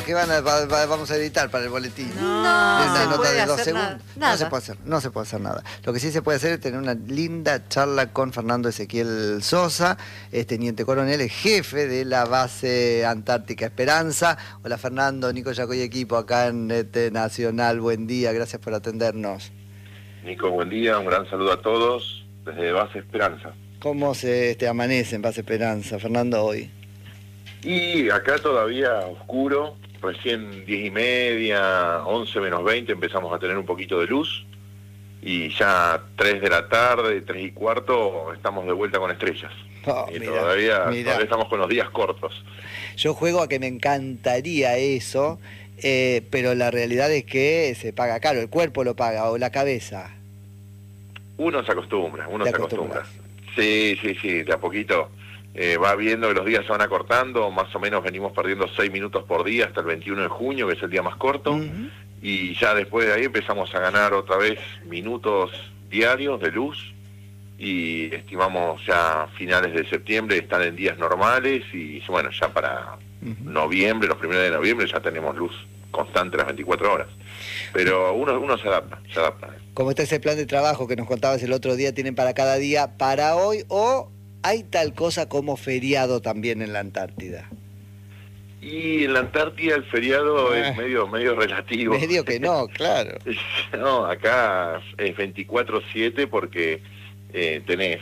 ¿Qué vamos a editar para el boletín? No, Una se nota puede de 2 hacer segundos. nada. No se puede hacer nada. Lo que sí se puede hacer es tener una linda charla con Fernando Ezequiel Sosa, teniente coronel, el jefe de la base Antártica Esperanza. Hola Fernando, Nico Yacoy equipo acá en Nacional. Buen día, gracias por atendernos. Nico, buen día, un gran saludo a todos desde Base Esperanza. ¿Cómo se amanece en Base Esperanza, Fernando, hoy? Y acá todavía oscuro, recién 10:30, 11 menos 20 empezamos a tener un poquito de luz y ya 3 de la tarde, 3:15 estamos de vuelta con estrellas. Y todavía estamos con los días cortos. Yo juego a que me encantaría eso, pero la realidad es que se paga caro, el cuerpo lo paga o la cabeza. Uno se acostumbra. Sí, de a poquito va viendo que los días se van acortando, más o menos venimos perdiendo 6 minutos por día hasta el 21 de junio, que es el día más corto, y ya después de ahí empezamos a ganar otra vez minutos diarios de luz, y estimamos ya finales de septiembre estar en días normales, y bueno, ya para noviembre, los primeros de noviembre ya tenemos luz constante las 24 horas. Pero uno se adapta. ¿Cómo está ese plan de trabajo que nos contabas el otro día? ¿Tienen para cada día para hoy o hay tal cosa como feriado también en la Antártida? Y en la Antártida el feriado es medio relativo. Medio que no, claro. No, acá es 24/7 porque tenés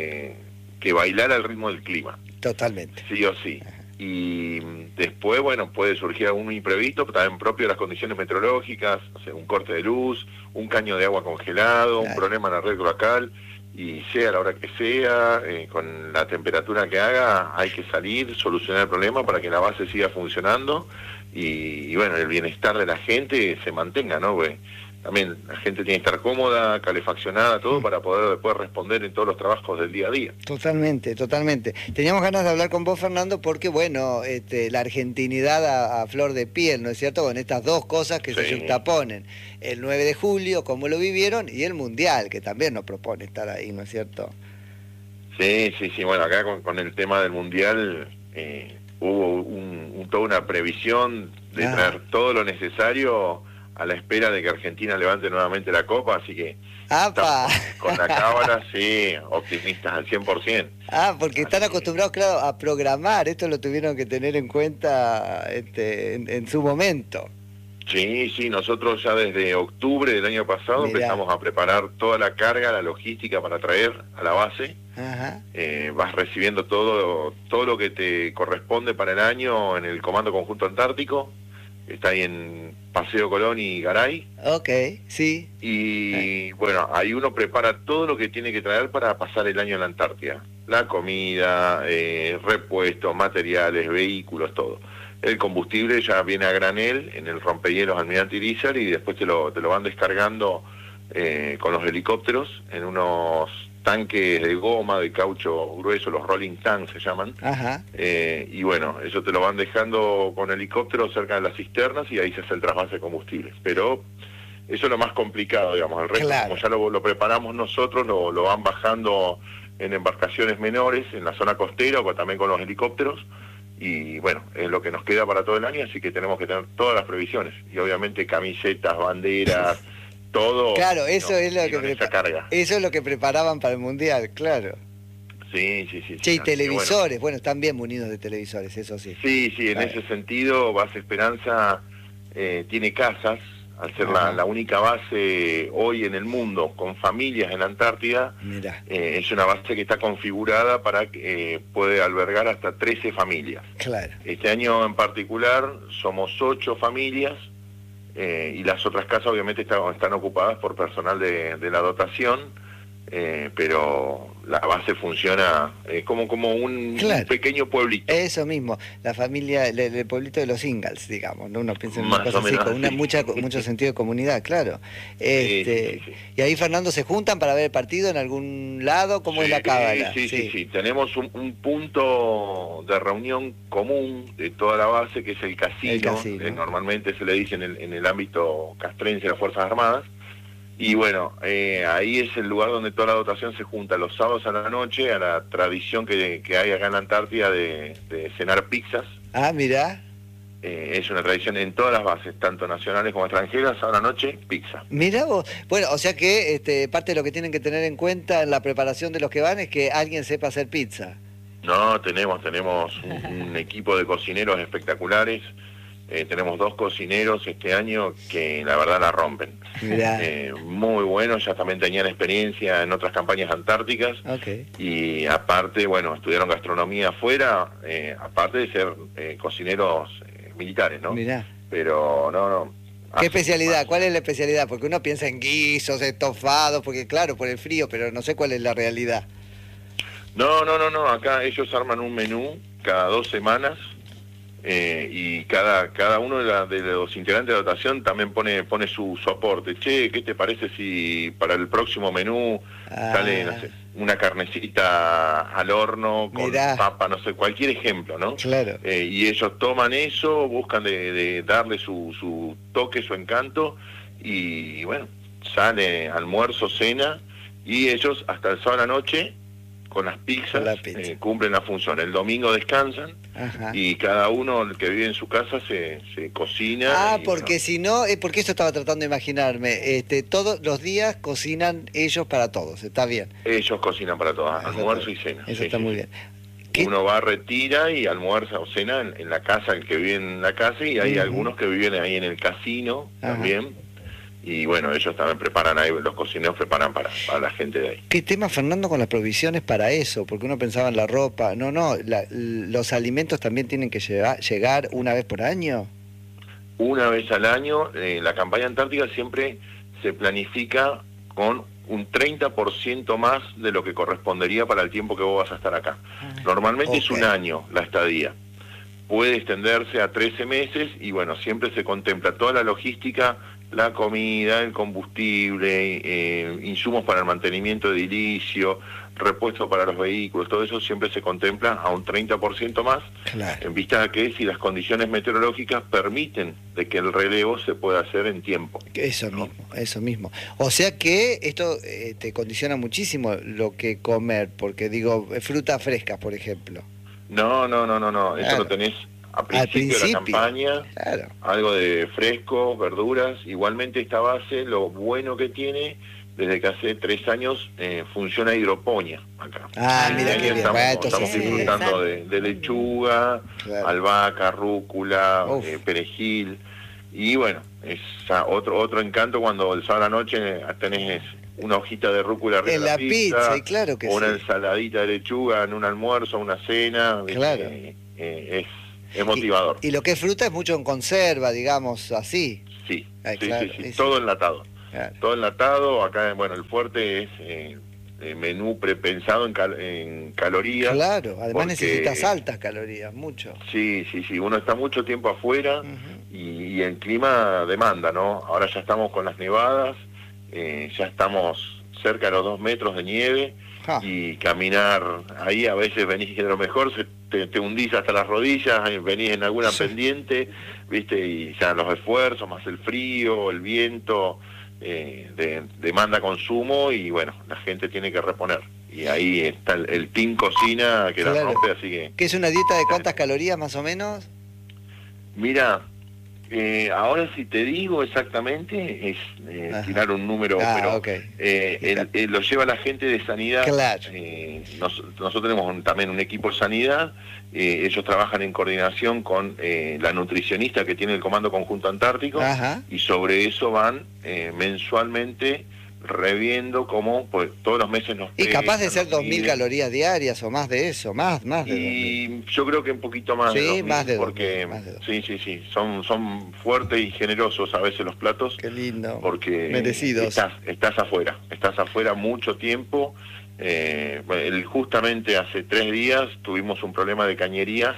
que bailar al ritmo del clima. Totalmente. Sí o sí. Y después, bueno, puede surgir algún imprevisto, también propio de las condiciones meteorológicas, o sea, un corte de luz, un caño de agua congelado, un problema en la red cloacal, y sea a la hora que sea, con la temperatura que haga, hay que salir, solucionar el problema para que la base siga funcionando y bueno, el bienestar de la gente se mantenga, ¿no? Porque también la gente tiene que estar cómoda, calefaccionada, todo para poder después responder en todos los trabajos del día a día. Totalmente. Teníamos ganas de hablar con vos, Fernando, porque bueno, la argentinidad a flor de piel, ¿no es cierto? Con estas dos cosas que se juxtaponen. El 9 de julio, cómo lo vivieron, y el Mundial, que también nos propone estar ahí, ¿no es cierto? Sí, bueno, acá con el tema del Mundial hubo toda una previsión de traer todo lo necesario a la espera de que Argentina levante nuevamente la Copa, así que estamos con la cábala, sí, optimistas al 100%. Porque están acostumbrados, claro, a programar, esto lo tuvieron que tener en cuenta en su momento. Sí, nosotros ya desde octubre del año pasado empezamos a preparar toda la carga, la logística para traer a la base. Vas recibiendo todo lo que te corresponde para el año en el Comando Conjunto Antártico, está ahí en Paseo Colón y Garay. Ok, sí. Y bueno, ahí uno prepara todo lo que tiene que traer para pasar el año en la Antártida. La comida, repuestos, materiales, vehículos, todo. El combustible ya viene a granel en el rompehielos Almirante Irizar y después te lo van descargando con los helicópteros en unos tanques de goma, de caucho grueso, los rolling tanks se llaman. Y bueno, eso te lo van dejando con helicópteros cerca de las cisternas y ahí se hace el trasvase de combustible. Pero eso es lo más complicado, digamos. El resto, como ya lo preparamos nosotros, lo van bajando en embarcaciones menores, en la zona costera o también con los helicópteros. Y bueno, es lo que nos queda para todo el año, así que tenemos que tener todas las previsiones. Y obviamente camisetas, banderas, todo. Claro, eso es lo que preparaban para el Mundial, claro. Sí. Che, y televisores, bueno, están bien munidos de televisores, eso sí. Sí, en ese sentido, Base Esperanza tiene casas, al ser la única base hoy en el mundo con familias en la Antártida. Es una base que está configurada para que puede albergar hasta 13 familias. Claro. Este año en particular somos 8 familias y las otras casas obviamente están ocupadas por personal de la dotación. Pero la base funciona como un pequeño pueblito. Eso mismo, la familia, el pueblito de los Ingalls, digamos, ¿no? Uno piensa en una Más cosa o menos así, con mucho sentido de comunidad, claro. Sí. Y ahí, Fernando, ¿se juntan para ver el partido en algún lado? ¿Cómo es la cábala? Sí. Tenemos un punto de reunión común de toda la base, que es el casino. Normalmente se le dice en el ámbito castrense de las Fuerzas Armadas. Y bueno, ahí es el lugar donde toda la dotación se junta los sábados a la noche, a la tradición que hay acá en la Antártida de cenar pizzas. Mirá. es una tradición en todas las bases, tanto nacionales como extranjeras. A la noche, pizza. Mirá vos, bueno, o sea que parte de lo que tienen que tener en cuenta en la preparación de los que van es que alguien sepa hacer pizza. No, tenemos un equipo de cocineros espectaculares. Tenemos 2 cocineros este año que la verdad la rompen. Muy buenos, ya también tenían experiencia en otras campañas antárticas. Okay. Y aparte, bueno, estudiaron gastronomía afuera, aparte de ser cocineros militares, ¿no? Mirá. Pero no. ¿Qué especialidad? ¿Cuál es la especialidad? Porque uno piensa en guisos, estofados, porque claro, por el frío, pero no sé cuál es la realidad. No. Acá ellos arman un menú cada 2 semanas. Y cada uno de los integrantes de la dotación también pone su aporte. Che, ¿qué te parece si para el próximo menú sale, no sé, una carnecita al horno con papa, no sé, cualquier ejemplo, ¿no? Claro. Y ellos toman eso, buscan de darle su toque, su encanto, y bueno, sale almuerzo, cena, y ellos hasta el sábado a la noche con las pizzas cumplen la función. El domingo descansan. Ajá. Y cada uno, el que vive en su casa, se cocina. Porque si no, porque eso estaba tratando de imaginarme. Todos los días cocinan ellos para todos, está bien. Ellos cocinan para todos, almuerzo y cena. Eso está muy bien. Uno va, retira y almuerza o cena en la casa, el que vive en la casa, y hay algunos que viven ahí en el casino también. Y bueno, ellos también preparan ahí, los cocineros preparan para la gente de ahí. ¿Qué tema, Fernando, con las provisiones para eso? Porque uno pensaba en la ropa. No, los alimentos también tienen que llegar una vez por año. Una vez al año. La campaña antártica siempre se planifica con un 30% más de lo que correspondería para el tiempo que vos vas a estar acá. Normalmente es un año la estadía. Puede extenderse a 13 meses y bueno, siempre se contempla toda la logística, la comida, el combustible, insumos para el mantenimiento edilicio, repuestos para los vehículos, todo eso siempre se contempla a un 30% más, en vista de que si las condiciones meteorológicas permiten de que el relevo se pueda hacer en tiempo. Eso mismo. O sea que esto te condiciona muchísimo lo que comer, porque digo, frutas frescas, por ejemplo. No, eso lo tenés al principio de la campaña, algo de frescos, verduras. Igualmente esta base, lo bueno que tiene, desde que hace 3 años funciona hidroponía acá. Mira que estamos disfrutando de lechuga, albahaca, rúcula, perejil. Y bueno, es otro encanto cuando el sábado a la noche tenés una hojita de rúcula arriba en la pizza, y claro que una ensaladita de lechuga en un almuerzo, una cena. Claro. Es motivador. Y lo que es fruta es mucho en conserva, digamos, así. Sí, todo enlatado. Claro. Todo enlatado. Acá, bueno, el fuerte es menú prepensado en calorías. Claro, además necesitas altas calorías, mucho. Sí, uno está mucho tiempo afuera y el clima demanda, ¿no? Ahora ya estamos con las nevadas, ya estamos cerca de los 2 metros de nieve. Y caminar ahí, a veces venís de lo mejor, te hundís hasta las rodillas, venís en alguna pendiente, ¿viste? Y ya los esfuerzos, más el frío, el viento, demanda consumo y bueno, la gente tiene que reponer. Y ahí está el team cocina que la rompe, así que... ¿Qué es una dieta de cuántas calorías más o menos? Mira, ahora si te digo exactamente es tirar un número, pero lo lleva la gente de sanidad. Claro. Nosotros tenemos también un equipo de sanidad, ellos trabajan en coordinación con la nutricionista que tiene el Comando Conjunto Antártico. Y sobre eso van mensualmente reviendo como pues todos los meses nos pesan. Y capaz de ser 2.000 calorías diarias o más de eso, más de 2.000. Y yo creo que un poquito más de 2.000, más de 2.000, porque más de 2.000. Sí, son fuertes y generosos a veces los platos. Qué lindo. Porque merecidos. Estás afuera mucho tiempo. Justamente hace 3 días tuvimos un problema de cañerías.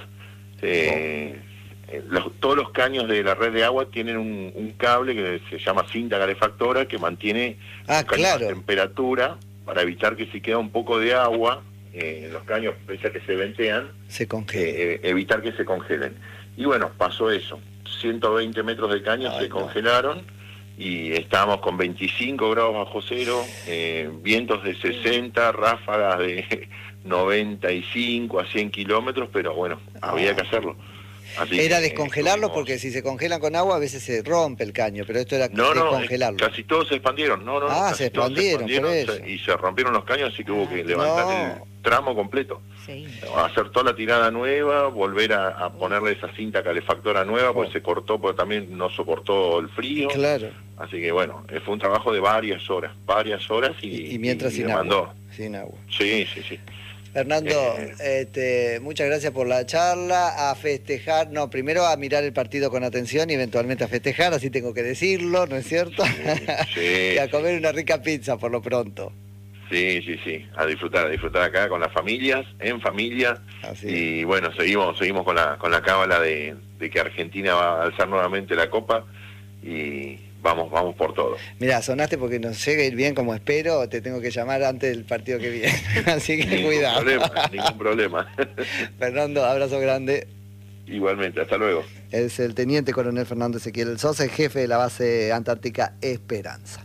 Todos los caños de la red de agua tienen un cable que se llama cinta calefactora que mantiene a temperatura para evitar que si queda un poco de agua, los caños, pese a que se ventean, evitar que se congelen. Y bueno, pasó eso. 120 metros de caños se congelaron y estábamos con 25 grados bajo cero, vientos de 60, ráfagas de 95 a 100 kilómetros, pero bueno, había que hacerlo. Era descongelarlo porque si se congelan con agua a veces se rompe el caño, pero esto era descongelarlo. Casi todos se expandieron. Se expandieron por eso. Y se rompieron los caños, así que hubo que levantar el tramo completo. Sí. Hacer toda la tirada nueva, volver a ponerle esa cinta calefactora nueva, porque se cortó, porque también no soportó el frío. Claro. Así que bueno, fue un trabajo de varias horas y mientras sin agua. Sin agua. Sí. Fernando, muchas gracias por la charla, a festejar, primero a mirar el partido con atención y eventualmente a festejar, así tengo que decirlo, ¿no es cierto? Sí. Y a comer una rica pizza por lo pronto. Sí, a disfrutar acá con las familias, en familia. Así. Y bueno, seguimos con la cábala de que Argentina va a alzar nuevamente la copa y vamos por todo. Mirá, sonaste porque nos llega a ir bien como espero, te tengo que llamar antes del partido que viene, así que cuidado. Ningún problema. Fernando, abrazo grande. Igualmente, hasta luego. Es el teniente coronel Fernando Ezequiel Sosa, el jefe de la base antártica Esperanza.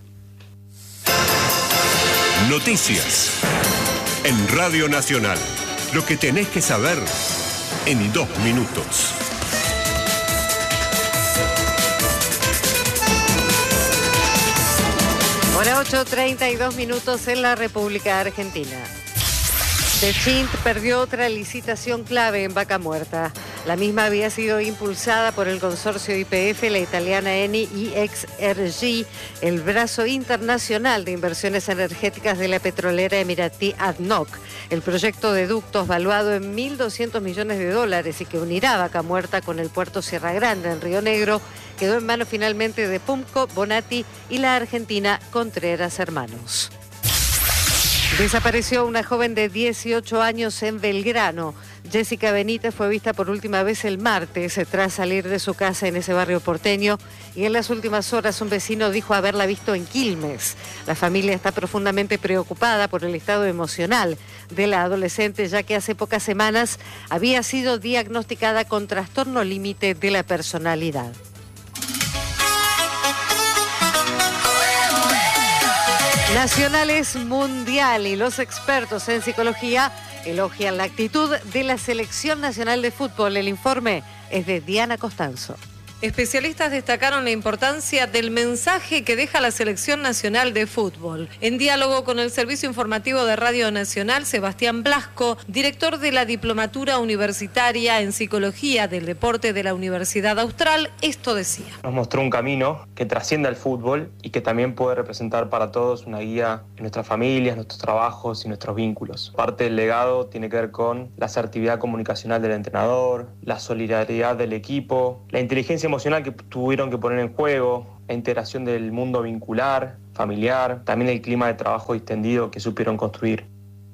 Noticias en Radio Nacional. Lo que tenés que saber en 2 minutos. Hora 8:32 en la República Argentina. Techint perdió otra licitación clave en Vaca Muerta. La misma había sido impulsada por el consorcio YPF, la italiana Eni y XRG, el brazo internacional de inversiones energéticas de la petrolera emiratí ADNOC. El proyecto de ductos valuado en $1.200 millones y que unirá Vaca Muerta con el puerto Sierra Grande en Río Negro quedó en manos finalmente de Pumco, Bonatti y la argentina Contreras Hermanos. Desapareció una joven de 18 años en Belgrano. Jessica Benítez fue vista por última vez el martes tras salir de su casa en ese barrio porteño y en las últimas horas un vecino dijo haberla visto en Quilmes. La familia está profundamente preocupada por el estado emocional de la adolescente, ya que hace pocas semanas había sido diagnosticada con trastorno límite de la personalidad. Nacional es mundial y los expertos en psicología elogian la actitud de la Selección Nacional de Fútbol. El informe es de Diana Costanzo. Especialistas destacaron la importancia del mensaje que deja la Selección Nacional de Fútbol. En diálogo con el Servicio Informativo de Radio Nacional, Sebastián Blasco, director de la Diplomatura Universitaria en Psicología del Deporte de la Universidad Austral, esto decía. Nos mostró un camino que trasciende al fútbol y que también puede representar para todos una guía en nuestras familias, nuestros trabajos y nuestros vínculos. Parte del legado tiene que ver con la asertividad comunicacional del entrenador, la solidaridad del equipo, la inteligencia emocional que tuvieron que poner en juego, la integración del mundo vincular, familiar, también el clima de trabajo distendido que supieron construir.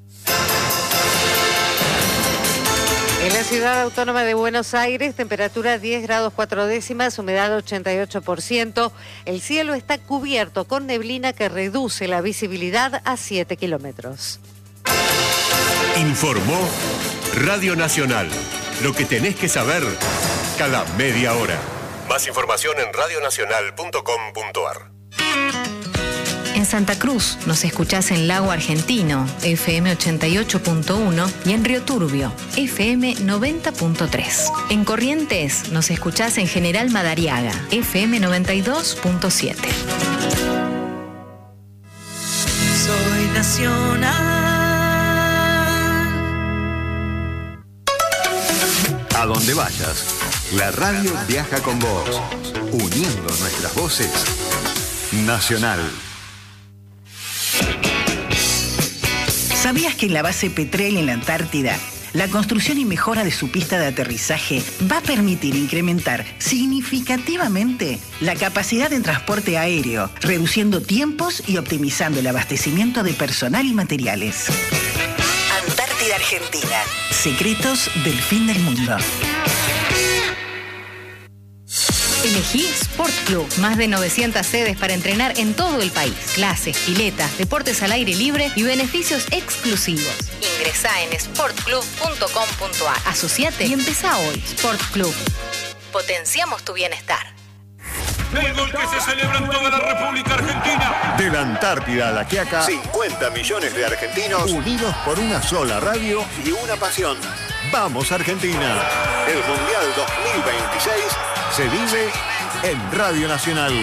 En la ciudad autónoma de Buenos Aires, temperatura 10 grados 4 décimas, humedad 88%. El cielo está cubierto con neblina que reduce la visibilidad a 7 kilómetros. Informó Radio Nacional. Lo que tenés que saber cada media hora. Más información en radionacional.com.ar. En Santa Cruz nos escuchás en Lago Argentino, FM 88.1 y en Río Turbio, FM 90.3. En Corrientes nos escuchás en General Madariaga, FM 92.7. Soy nacional. A donde vayas, la radio viaja con vos, uniendo nuestras voces. Nacional. ¿Sabías que en la base Petrel en la Antártida, la construcción y mejora de su pista de aterrizaje va a permitir incrementar significativamente la capacidad de transporte aéreo, reduciendo tiempos y optimizando el abastecimiento de personal y materiales? Antártida Argentina. Secretos del fin del mundo. Elegí Sport Club. Más de 900 sedes para entrenar en todo el país. Clases, piletas, deportes al aire libre y beneficios exclusivos. Ingresá en sportclub.com.ar. Asociate y empezá hoy. Sport Club. Potenciamos tu bienestar. El gol que se celebra en toda la República Argentina. De la Antártida a La Quiaca, 50 millones de argentinos unidos por una sola radio y una pasión. ¡Vamos Argentina! El Mundial 2026 se vive en Radio Nacional.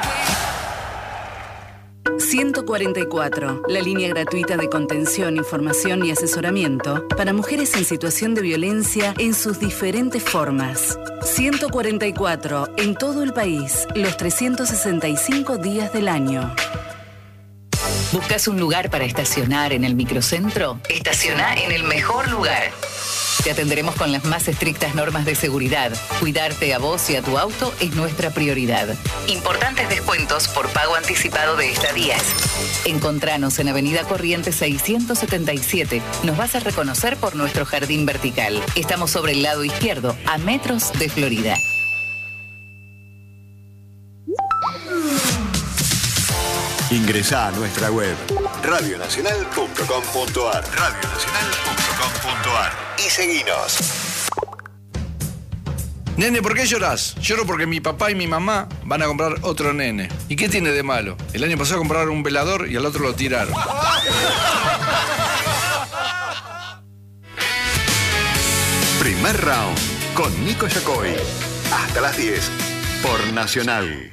144, la línea gratuita de contención, información y asesoramiento para mujeres en situación de violencia en sus diferentes formas. 144, en todo el país, los 365 días del año. ¿Buscas un lugar para estacionar en el microcentro? Estaciona en el mejor lugar. Te atenderemos con las más estrictas normas de seguridad. Cuidarte a vos y a tu auto es nuestra prioridad. Importantes descuentos por pago anticipado de estadías. Encontranos en Avenida Corrientes 677. Nos vas a reconocer por nuestro jardín vertical. Estamos sobre el lado izquierdo, a metros de Florida. Ingresá a nuestra web radionacional.com.ar y seguinos. Nene, ¿por qué llorás? Lloro porque mi papá y mi mamá van a comprar otro nene. ¿Y qué tiene de malo? El año pasado compraron un velador y al otro lo tiraron. Primer round con Nico Yacoy. Hasta las 10 por Nacional.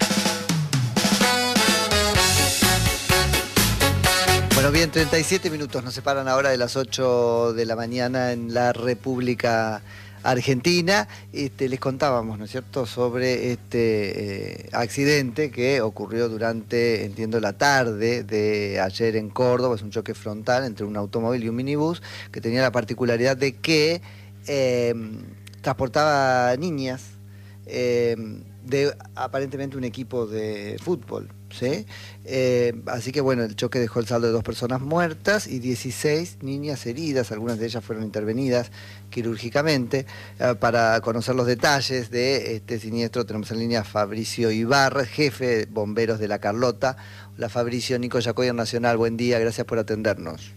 Bueno, bien, 37 minutos nos separan ahora de las 8 de la mañana en la República Argentina. Les contábamos, ¿no es cierto?, sobre este accidente que ocurrió durante, entiendo, la tarde de ayer en Córdoba. Es un choque frontal entre un automóvil y un minibús que tenía la particularidad de que transportaba niñas de aparentemente un equipo de fútbol, ¿sí? Así que bueno, el choque dejó el saldo de 2 personas muertas y 16 niñas heridas. Algunas de ellas fueron intervenidas quirúrgicamente. Para conocer los detalles de este siniestro tenemos en línea a Fabricio Ibarra, jefe de bomberos de La Carlota. Hola Fabricio, Nico Yacoy Nacional, buen día, gracias por atendernos.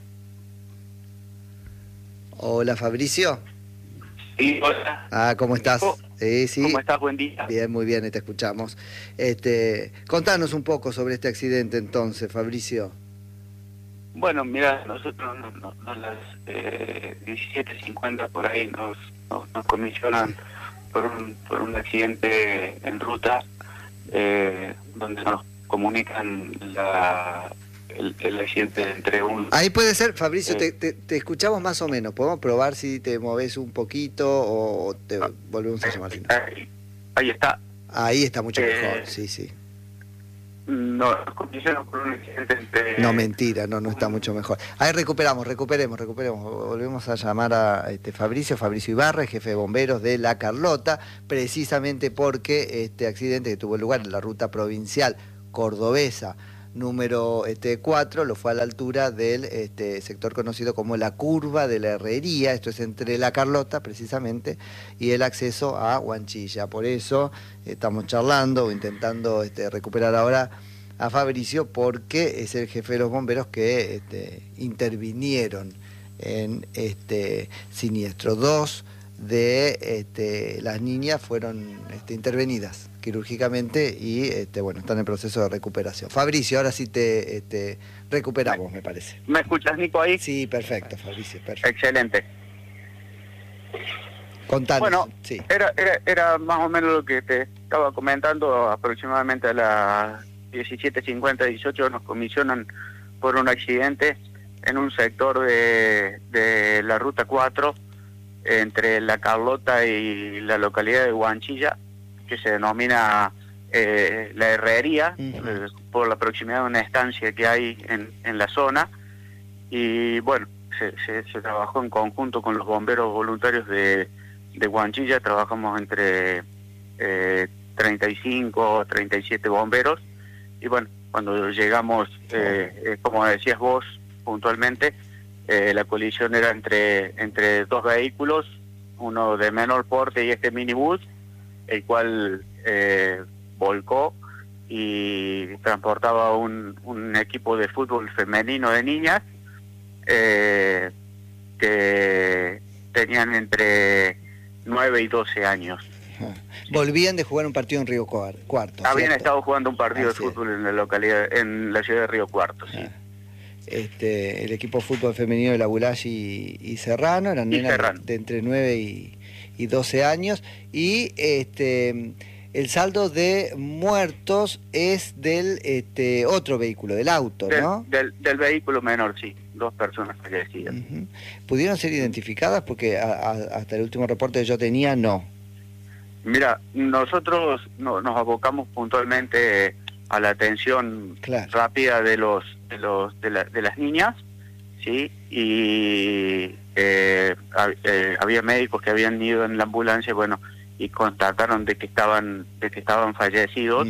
Hola Fabricio. Sí, hola. ¿Cómo estás? Sí. ¿Cómo estás? Buen día. Bien, muy bien, te escuchamos. Contanos un poco sobre este accidente entonces, Fabricio. Bueno, mira, nosotros a las 17:50 por ahí nos comisionan por un accidente en ruta, donde nos comunican el accidente entre un... Ahí puede ser, Fabricio, te escuchamos más o menos. ¿Podemos probar si te moves un poquito o te volvemos a llamar? Ahí está. Ahí está mucho mejor, sí. No, nos comisionan por un accidente entre... No, mentira, no está mucho mejor. Ahí recuperemos. Volvemos a llamar a Fabricio Ibarra, jefe de bomberos de La Carlota, precisamente porque este accidente que tuvo lugar en la ruta provincial cordobesa número 4, lo fue a la altura del sector conocido como la curva de la Herrería. Esto es entre La Carlota precisamente y el acceso a Huanchilla. Por eso estamos charlando o intentando recuperar ahora a Fabricio, porque es el jefe de los bomberos que intervinieron en este siniestro. 2 de las niñas fueron intervenidas quirúrgicamente y bueno, están en proceso de recuperación. Fabricio, ahora sí te recuperamos, me parece. ¿Me escuchas, Nico, ahí? Sí, perfecto, Fabricio, perfecto. Excelente. Contanos. Bueno, sí. era más o menos lo que te estaba comentando. Aproximadamente a las 17:50, 18 nos comisionan por un accidente en un sector de la ruta 4 entre La Carlota y la localidad de Huanchilla, que se denomina la Herrería, por la proximidad de una estancia que hay en la zona. Y bueno, se trabajó en conjunto con los bomberos voluntarios de Huanchilla. Trabajamos entre 35 37 bomberos, y bueno, cuando llegamos, como decías vos puntualmente, la colisión era entre 2 vehículos, uno de menor porte y este minibús, el cual volcó y transportaba un equipo de fútbol femenino de niñas que tenían entre 9 y 12 años. Volvían de jugar un partido en Río Cuarto. Habían estado jugando un partido de fútbol en la localidad, en la ciudad de Río Cuarto, sí. el equipo de fútbol femenino de la Bulashi y Serrano, eran nenas de entre 9 y 12 años, y el saldo de muertos es del otro vehículo, del auto, ¿no? Del vehículo menor, sí, 2 personas fallecidas. ¿Pudieron ser identificadas? Porque hasta el último reporte que yo tenía, no. Mira, nosotros nos abocamos puntualmente a la atención rápida de las niñas, ¿sí? Y había médicos que habían ido en la ambulancia, bueno, y constataron de que estaban fallecidos,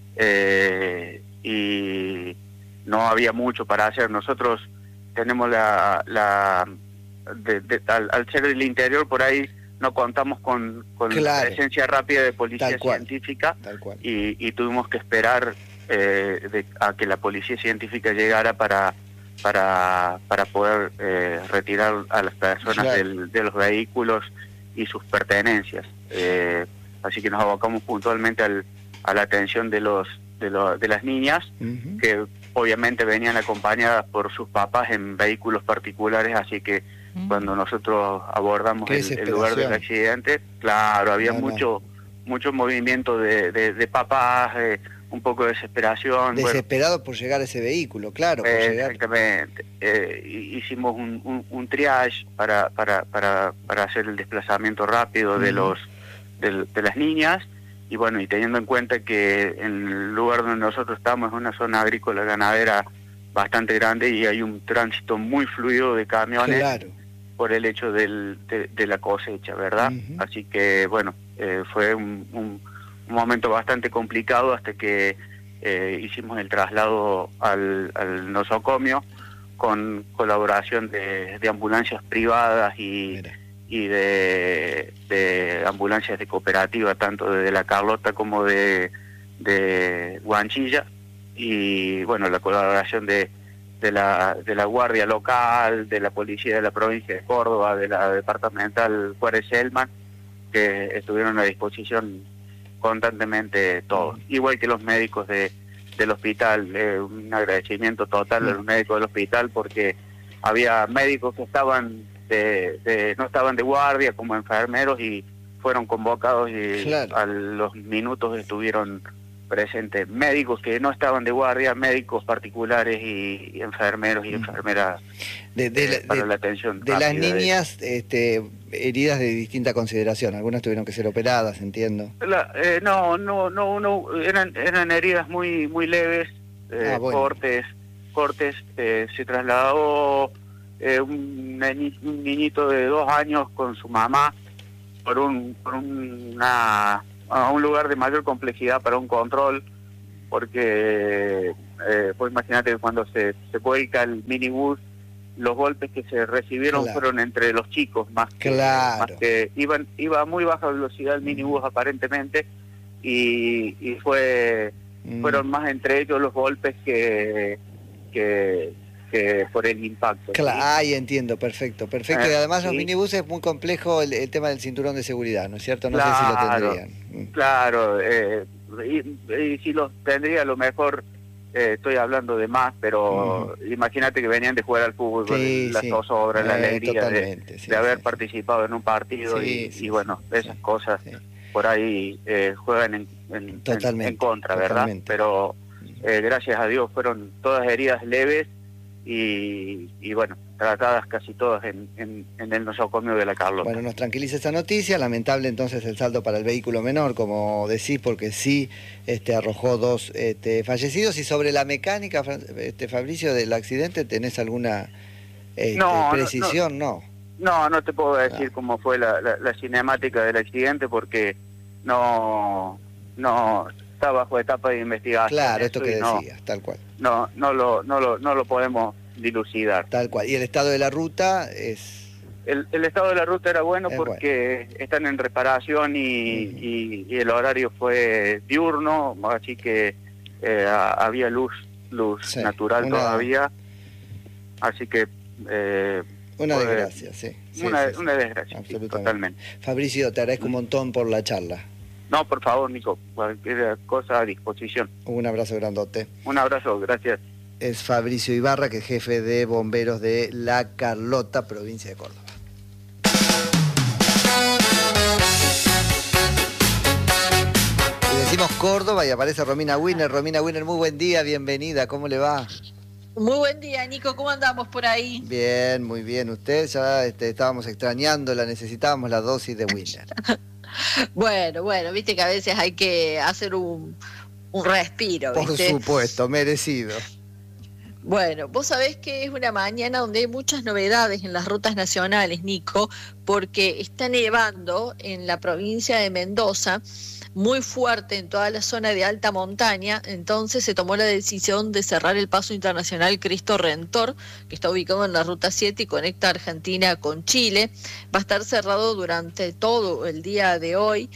y no había mucho para hacer. Nosotros tenemos al ser del interior, por ahí no contamos con presencia rápida de policía científica, y tuvimos que esperar a que la policía científica llegara para poder retirar a las personas de los vehículos y sus pertenencias. Así que nos abocamos puntualmente a la atención de las niñas, que obviamente venían acompañadas por sus papás en vehículos particulares, así que cuando nosotros abordamos el lugar del accidente, claro, había mucho movimiento de papás, un poco de desesperación. Desesperados por llegar a ese vehículo, claro. Exactamente. Hicimos un triage para hacer el desplazamiento rápido de las niñas, y bueno, y teniendo en cuenta que en el lugar donde nosotros estamos es una zona agrícola ganadera bastante grande y hay un tránsito muy fluido de camiones por el hecho de la cosecha, ¿verdad? Así que bueno, fue un momento bastante complicado hasta que hicimos el traslado al nosocomio con colaboración de ambulancias privadas y de ambulancias de cooperativa, tanto de La Carlota como de Guanchilla, y bueno, la colaboración de la guardia local, de la policía de la provincia de Córdoba, de la departamental Juárez Selman, que estuvieron a disposición constantemente todos, igual que los médicos del hospital. Un agradecimiento total a los médicos del hospital, porque había médicos que no estaban de guardia como enfermeros y fueron convocados, y a los minutos estuvieron presentes. Médicos que no estaban de guardia, médicos particulares y enfermeros y enfermeras para la atención de las niñas heridas de distinta consideración. Algunas tuvieron que ser operadas, entiendo. Eran heridas muy leves, cortes. Se trasladó un niñito de 2 años con su mamá a un lugar de mayor complejidad para un control, porque pues imagínate que cuando se vuelca el minibús, los golpes que se recibieron fueron entre los chicos, más que iba a muy baja velocidad el minibús aparentemente, y fueron más entre ellos los golpes que por el impacto. Ahí entiendo, perfecto. Y además los minibuses es muy complejo el tema del cinturón de seguridad, ¿no es cierto? No sé si lo tendrían. Claro, y si los tendría, a lo mejor estoy hablando de más, pero imagínate que venían de jugar al fútbol, la zozobra, la alegría de haber participado en un partido, y bueno, esas cosas por ahí juegan en contra, ¿verdad? Pero gracias a Dios fueron todas heridas leves, y bueno, tratadas casi todas en el nosocomio de La Carlota. Bueno, nos tranquiliza esa noticia. Lamentable entonces el saldo para el vehículo menor, como decís, porque sí arrojó 2 fallecidos. Y sobre la mecánica, Fabricio, del accidente, ¿tenés alguna precisión? No te puedo decir cómo fue la cinemática del accidente, porque no está bajo etapa de investigación. Claro, esto que decías, tal cual. No lo podemos dilucidar. Tal cual. ¿Y el estado de la ruta es...? El estado de la ruta era bueno porque están en reparación y el horario fue diurno, así que había luz natural todavía, así que... una desgracia, una desgracia, totalmente. Fabricio, te agradezco un montón por la charla. No, por favor, Nico, cualquier cosa a disposición. Un abrazo grandote. Un abrazo, gracias. Es Fabricio Ibarra, que es jefe de bomberos de La Carlota, provincia de Córdoba. Y decimos Córdoba y aparece Romina Wiener. Romina Wiener, muy buen día, bienvenida, ¿cómo le va? Muy buen día, Nico, ¿cómo andamos por ahí? Bien, muy bien. Usted ya estábamos extrañándola, necesitábamos la dosis de Wiener. Bueno, viste que a veces hay que hacer un respiro, ¿viste? Por supuesto, merecido. Bueno, vos sabés que es una mañana donde hay muchas novedades en las rutas nacionales, Nico, porque está nevando en la provincia de Mendoza, muy fuerte en toda la zona de alta montaña. Entonces se tomó la decisión de cerrar el paso internacional Cristo Redentor, que está ubicado en la ruta 7 y conecta Argentina con Chile. Va a estar cerrado durante todo el día de hoy.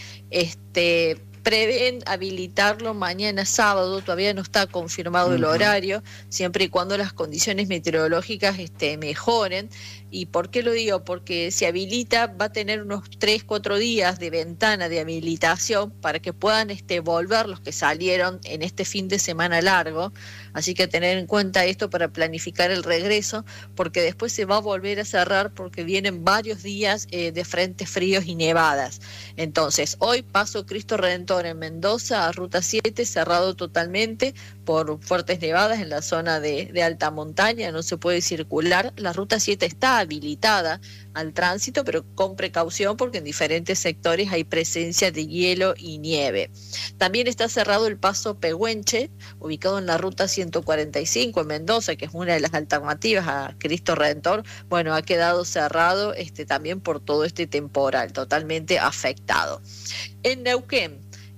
Prevén habilitarlo mañana sábado, todavía no está confirmado el horario, siempre y cuando las condiciones meteorológicas mejoren. ¿Y por qué lo digo? Porque si habilita va a tener unos 3-4 días de ventana de habilitación para que puedan volver los que salieron en este fin de semana largo. Así que tener en cuenta esto para planificar el regreso, porque después se va a volver a cerrar porque vienen varios días de frentes fríos y nevadas. Entonces, hoy paso Cristo Redentor en Mendoza a Ruta 7, cerrado totalmente por fuertes nevadas en la zona de alta montaña, no se puede circular. La Ruta 7 está habilitada al tránsito, pero con precaución porque en diferentes sectores hay presencia de hielo y nieve. También está cerrado el paso Pehuenche, ubicado en la ruta 145 en Mendoza, que es una de las alternativas a Cristo Redentor. Bueno, ha quedado cerrado también por todo este temporal, totalmente afectado. En Neuquén,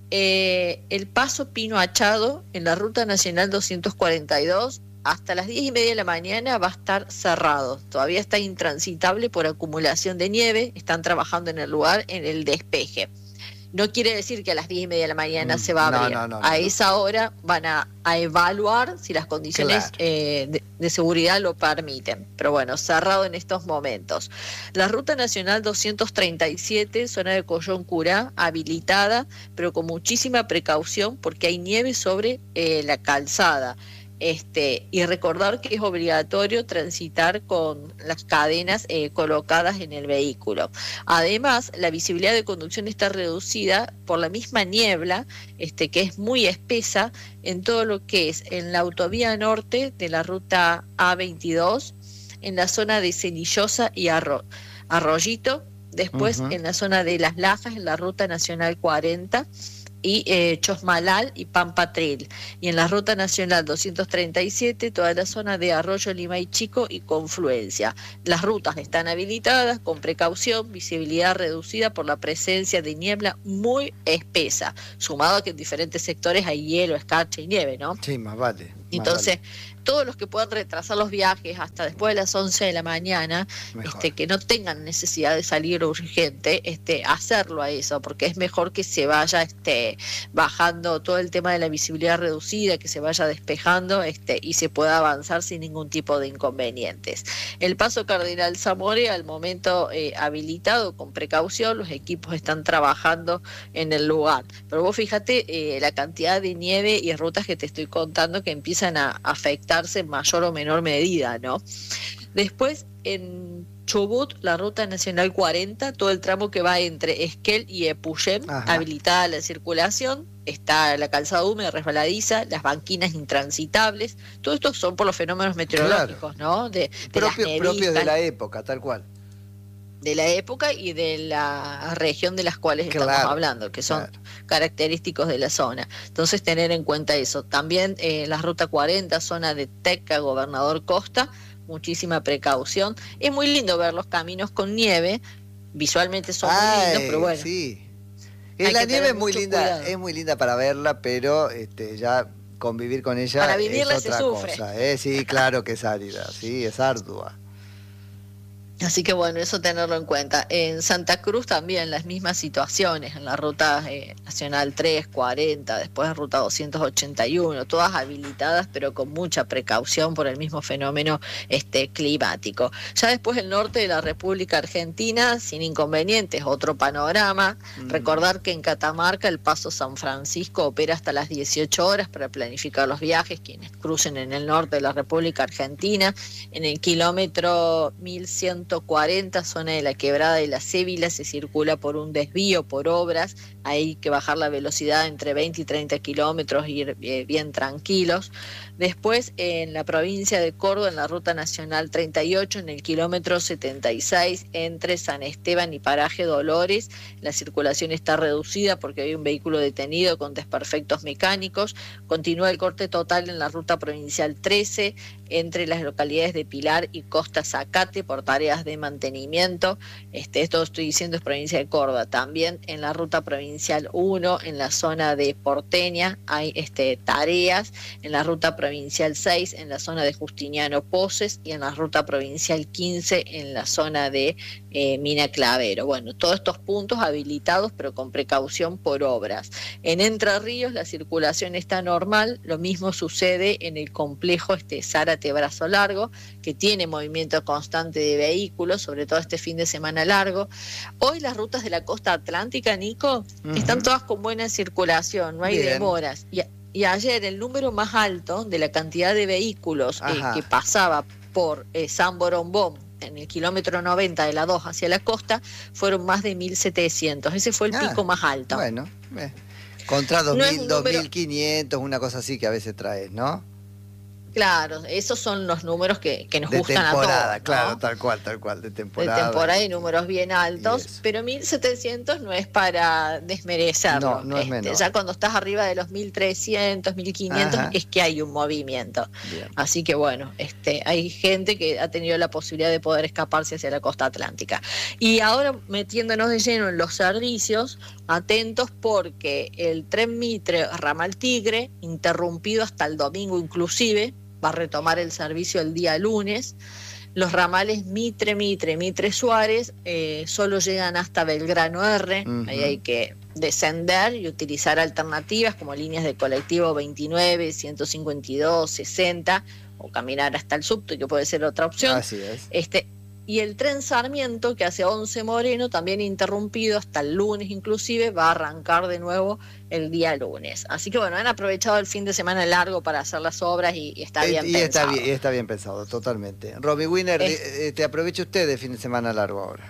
el paso Pino Achado en la ruta nacional 242 hasta las 10:30 de la mañana va a estar cerrado. Todavía está intransitable por acumulación de nieve. Están trabajando en el lugar en el despeje. No quiere decir que a las 10:30 de la mañana se va a abrir. A esa hora van a evaluar si las condiciones de seguridad lo permiten. Pero bueno, cerrado en estos momentos. La ruta nacional 237, zona de Collón Curá, habilitada, pero con muchísima precaución porque hay nieve sobre la calzada. Y recordar que es obligatorio transitar con las cadenas colocadas en el vehículo. Además, la visibilidad de conducción está reducida por la misma niebla, que es muy espesa en todo lo que es en la autovía norte de la ruta A22, en la zona de Cenillosa y Arroyito, después en la zona de Las Lajas, en la ruta nacional 40, y Chosmalal y Pampa Trail, y en la ruta nacional 237 toda la zona de Arroyo Limay Chico y Confluencia. Las rutas están habilitadas con precaución, visibilidad reducida por la presencia de niebla muy espesa, sumado a que en diferentes sectores hay hielo, escarcha y nieve, ¿no? Sí, más vale. Entonces, todos los que puedan retrasar los viajes hasta después de las 11 de la mañana, que no tengan necesidad de salir urgente, hacerlo a eso, porque es mejor que se vaya bajando todo el tema de la visibilidad reducida, que se vaya despejando y se pueda avanzar sin ningún tipo de inconvenientes. El paso Cardenal Zamore al momento habilitado con precaución, los equipos están trabajando en el lugar. Pero vos fíjate la cantidad de nieve y rutas que te estoy contando que empiezan a afectarse en mayor o menor medida, ¿no? Después, en Chubut, la ruta nacional 40, todo el tramo que va entre Esquel y Epuyén, habilitada la circulación, está la calzada húmeda, resbaladiza, las banquinas intransitables. Todo esto son por los fenómenos meteorológicos, ¿no? Propios de la época, tal cual. De la época y de la región de las cuales estamos hablando, que son característicos de la zona. Entonces, tener en cuenta eso. También la ruta 40, zona de Teca, Gobernador Costa, muchísima precaución. Es muy lindo ver los caminos con nieve, visualmente son muy lindos, pero bueno. Sí. La nieve es muy linda, es muy linda para verla, pero ya convivir con ella para vivirla es otra se sufre. cosa. Sí, claro que es árida, sí, es ardua. Así que bueno, eso tenerlo en cuenta. En Santa Cruz también las mismas situaciones, en la ruta nacional 340, después en ruta 281, todas habilitadas pero con mucha precaución por el mismo fenómeno climático. Ya después el norte de la República Argentina, sin inconvenientes, otro panorama. Recordar que en Catamarca el paso San Francisco opera hasta las 18 horas para planificar los viajes, quienes crucen en el norte de la República Argentina. En el kilómetro 1140, zona de la Quebrada de la Cébila, se circula por un desvío por obras. Hay que bajar la velocidad entre 20 y 30 kilómetros, ir bien tranquilos. Después en la provincia de Córdoba, en la ruta nacional 38, en el kilómetro 76, entre San Esteban y Paraje Dolores, la circulación está reducida porque hay un vehículo detenido con desperfectos mecánicos. Continúa el corte total en la ruta provincial 13, entre las localidades de Pilar y Costa Zacate, por tareas de mantenimiento. Esto estoy diciendo es provincia de Córdoba. También en la ruta provincial 1, en la zona de Porteña, hay tareas. En la ruta provincial 6, en la zona de Justiniano Poses, y en la ruta provincial 15, en la zona de Mina Clavero. Bueno, todos estos puntos habilitados pero con precaución por obras. En Entre Ríos la circulación está normal. Lo mismo sucede en el complejo Zárate Brazo Largo, que tiene movimiento constante de vehículos, sobre todo este fin de semana largo. Hoy las rutas de la costa atlántica, Nico, están todas con buena circulación, no hay demoras. Y ayer el número más alto de la cantidad de vehículos que pasaba por San Borombón, en el kilómetro 90 de la 2 hacia la costa, fueron más de 1.700. Ese fue el pico más alto. Bueno, contra 2.000, 2.500, una cosa así que a veces traes, ¿no? Claro, esos son los números que nos de gustan a todos, ¿no? Claro, tal cual, de temporada. De temporada y números bien altos, pero 1.700 no es para desmerecerlo. No es menor. Ya cuando estás arriba de los 1.300, 1.500 es que hay un movimiento. Bien. Así que bueno, hay gente que ha tenido la posibilidad de poder escaparse hacia la costa atlántica. Y ahora metiéndonos de lleno en los servicios, atentos porque el tren Mitre Ramal Tigre, interrumpido hasta el domingo inclusive, va a retomar el servicio el día lunes. Los ramales Mitre Suárez solo llegan hasta Belgrano R. Ahí hay que descender y utilizar alternativas como líneas de colectivo 29, 152, 60, o caminar hasta el subte, que puede ser otra opción. Así es. Y el tren Sarmiento, que hace 11 Moreno, también interrumpido hasta el lunes inclusive, va a arrancar de nuevo el día lunes. Así que bueno, han aprovechado el fin de semana largo para hacer las obras y está bien pensado. Está bien pensado, totalmente. Romy Wiener, te aproveche usted de fin de semana largo ahora.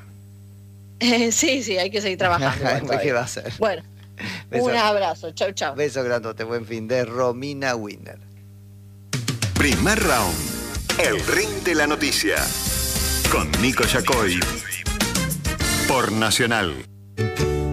Sí, hay que seguir trabajando. ¿Qué va a hacer? Bueno, un abrazo. Chau. Beso grandote, buen fin de Romina Wiener. Primer round, el ring de la noticia. Con Nico Yacoy por Nacional.